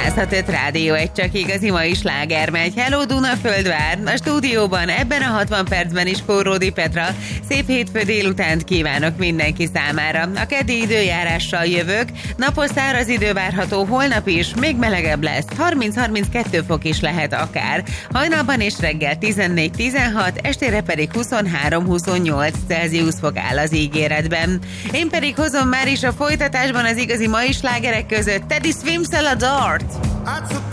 106.5 Rádió, egy csak igazi mai sláger megy. Hello Dunaföldvár! A stúdióban ebben a 60 percben is Kóródi Petra. Szép hétfő délutánt kívánok mindenki számára. A keddi időjárással jövök. Napos száraz idő várható holnap is, még melegebb lesz. 30-32 fok is lehet akár. Hajnalban és reggel 14-16, estére pedig 23-28 Celsius fok áll az ígéretben. Én pedig hozom már is a folytatásban az igazi mai slágerek között Teddy Swims-el a Dart. I took